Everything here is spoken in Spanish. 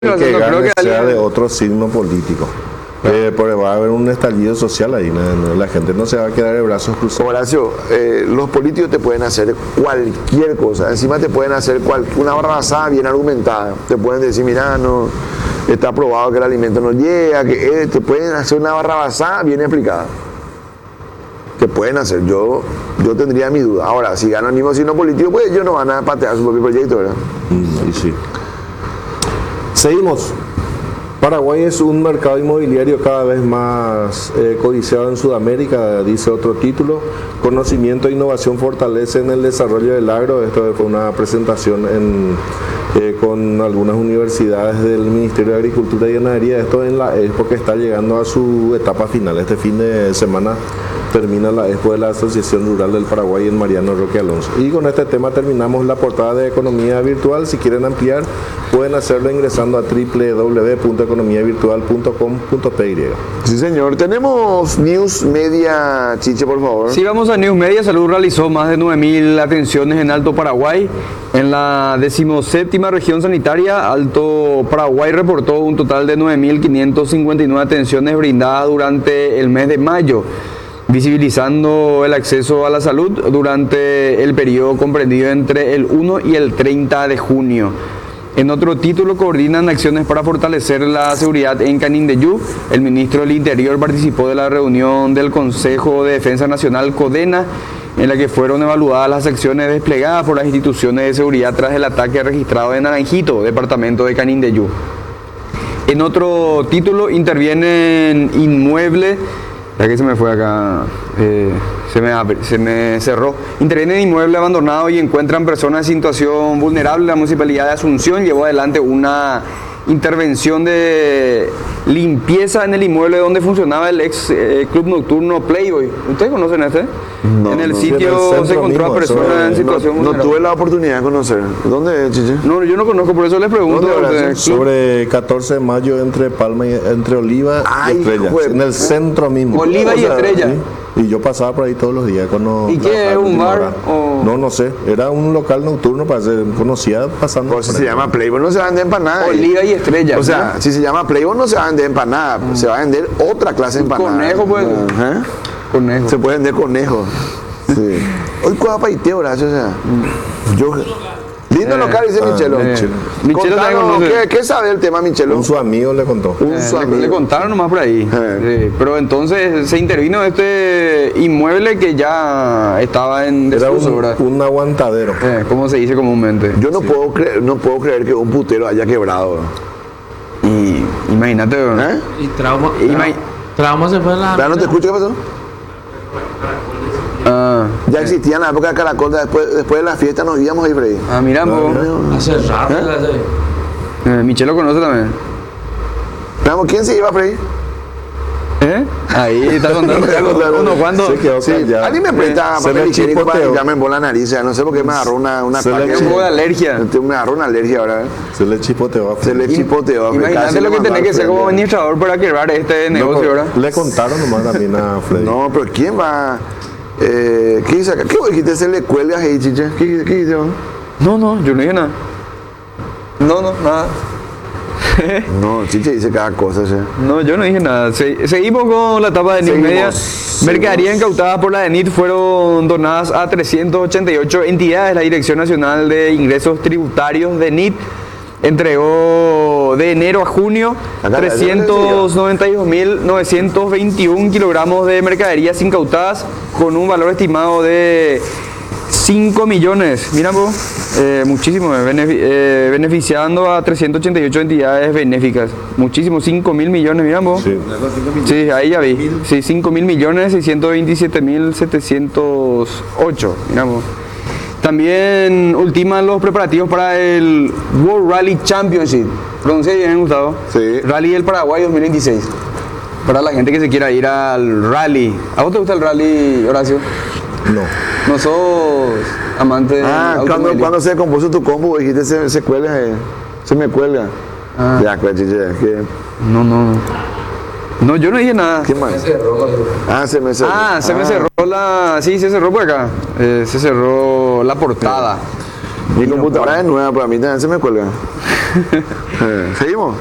El que gane sea de otro signo político. Porque va a haber un estallido social ahí, ¿no? La gente no se va a quedar de brazos cruzados. Horacio, los políticos te pueden hacer cualquier cosa. Encima te pueden hacer una barrabasada bien argumentada. Te pueden decir, mira, no está probado que el alimento no llega, que te pueden hacer una barrabasada bien explicada. Te pueden hacer, yo tendría mi duda. Ahora, si gana el mismo signo político, pues ellos no van a patear su propio proyecto, ¿verdad? Y sí. Seguimos. Paraguay es un mercado inmobiliario cada vez más codiciado en Sudamérica, dice otro título. Conocimiento e innovación fortalecen el desarrollo del agro. Esto fue una presentación con algunas universidades del Ministerio de Agricultura y Ganadería. Esto en la Expo que está llegando a su etapa final. Este fin de semana termina la Expo de la Asociación Rural del Paraguay en Mariano Roque Alonso. Y con este tema terminamos la portada de Economía Virtual. Si quieren ampliar, pueden hacerlo ingresando a www.economiavirtual.com.py. Sí, señor. Tenemos News Media, Chiche, por favor. Sí, vamos a News Media. Salud realizó más de 9.000 atenciones en Alto Paraguay. En la 17ª región sanitaria, Alto Paraguay reportó un total de 9.559 atenciones brindadas durante el mes de mayo, visibilizando el acceso a la salud durante el periodo comprendido entre el 1 y el 30 de junio. En otro título, coordinan acciones para fortalecer la seguridad en Canindeyú. El ministro del Interior participó de la reunión del Consejo de Defensa Nacional CODENA, en la que fueron evaluadas las acciones desplegadas por las instituciones de seguridad tras el ataque registrado en Naranjito, departamento de Canindeyú. En otro título, intervienen inmuebles. Ya que se me fue acá, se me cerró. Intervienen en inmueble abandonado y encuentran personas en situación vulnerable. La Municipalidad de Asunción llevó adelante una intervención de limpieza en el inmueble donde funcionaba el ex club nocturno Playboy. ¿Ustedes conocen este? No, en el no, sitio se encontró a personas en situación no vulnerable. tuve la oportunidad de conocer. ¿Dónde es, Chiche? No, yo no conozco, por eso les pregunto. Sobre 14 de mayo entre Palma y entre Oliva y Estrella, en el centro mismo. Oliva y Estrella. Sí. Y yo pasaba por ahí todos los días. ¿Y qué es un bar? No sé. Era un local nocturno, para ser conocida pasando. Pues si se llama Playboy no se va a vender empanadas. Oliva y Estrella. O sea, si se llama Playboy no se va a vender empanadas, se va a vender otra clase de empanadas. Conejo, pues. Ajá. Conejo. Se puede vender conejo. Sí. Hoy cuál paiteo, Horacio, o sea. Yo. Lindo local, dice Michelo. Michelo ¿Qué sabe del tema, Michelo? Su amigo le contó. Le contaron nomás por ahí. Sí, pero entonces se intervino este inmueble que ya estaba en desuso, era un aguantadero. ¿Cómo se dice comúnmente? Yo no puedo creer que un putero haya quebrado. Y imagínate, Y trauma se fue la... ¿No te escucho qué pasó? Ya existía en la época de Caracol, después de la fiesta nos íbamos ahí, Freddy. Miramos. Hace rato. Michelo conoce también. Vamos, ¿quién se iba, Freddy? Ahí está contando. Uno cuando. Sí, alguien me presta papel higiénico para que ya me embola la nariz. No sé por qué me agarró una un poco de alergia. Me agarró una alergia ahora. Se le chipoteó. Imagínate lo que tenés que hacer como administrador para quebrar este negocio ahora. Le contaron nomás también a Freddy. No, pero ¿quién va? ¿Qué dice acá? ¿Qué dijiste? ¿Se le cuelga ahí, Chiche? ¿Qué dice? No, yo no dije nada. No, nada. No, Chiche dice cada cosa, ¿sí? No, yo no dije nada. Seguimos con la etapa de News Media. Mercaderías incautadas por la DENIT fueron donadas a 388 entidades. La Dirección Nacional de Ingresos Tributarios, DENIT, entregó de enero a junio 392.921 kilogramos de mercaderías incautadas con un valor estimado de 5 millones, mira vos, muchísimo, beneficiando a 388 entidades benéficas, muchísimo, 5.000 millones, mira vos. Sí, ahí ya vi, sí, 5.000 millones, 627.708, mira vos. También ultiman los preparativos para el World Rally Championship. ¿Pronuncia bien, Gustavo? Sí. Rally del Paraguay 2026. Para la gente que se quiera ir al rally. ¿A vos te gusta el rally, Horacio? No. ¿No sos amante de cuando se compuso tu combo, dijiste se cuelga, se me cuelga. Ya, No, yo no dije nada. ¿Qué más? Se me cerró. Se me cerró Sí, se cerró por acá. Se cerró la portada. Mi computadora es nueva, pero a mí también se me cuelga. ¿Seguimos?